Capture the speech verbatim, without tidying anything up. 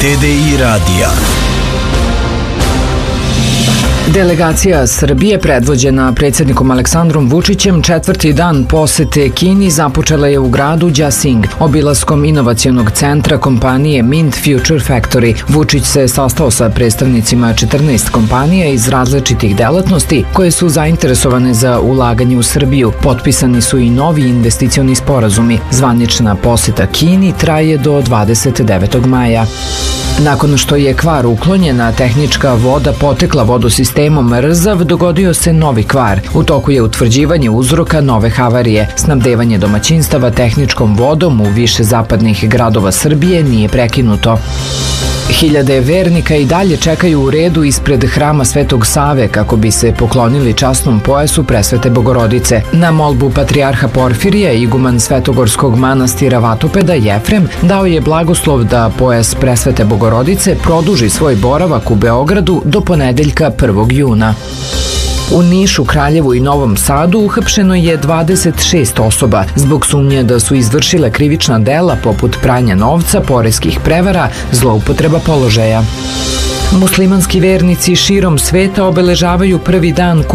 T D I radija. Delegacija Srbije, predvođena predsjednikom Aleksandrom Vučićem, četvrti dan posete Kini započela je u gradu Jiaxing, obilaskom inovacionog centra kompanije Mint Future Factory. Vučić se sastao sa predstavnicima četrnaest kompanija iz različitih delatnosti koje su zainteresovane za ulaganje u Srbiju. Potpisani su i novi investicioni sporazumi. Zvanična poseta Kini traje do dvadeset devetog maja. Nakon što je kvar uklonjen, a tehnička voda potekla vodosistemom Rzav, dogodio se novi kvar. U toku je utvrđivanje uzroka nove havarije. Snabdevanje domaćinstava tehničkom vodom u više zapadnih gradova Srbije nije prekinuto. Hiljade vernika i dalje čekaju u redu ispred hrama Svetog Save kako bi se poklonili časnom pojasu Presvete Bogorodice. Na molbu patrijarha Porfirija, iguman Svetogorskog manastira Vatopeda Jefrem dao je blagoslov da pojas Presvete Bogorodice produži svoj boravak u Beogradu do ponedeljka prvog juna. U Nišu, Kraljevu i Novom Sadu uhapšeno je dvadeset šest osoba zbog sumnje da su izvršile krivična dela poput pranja novca, poreskih prevara, zloupotreba položaja. Muslimanski vernici širom sveta obeležavaju prvi dan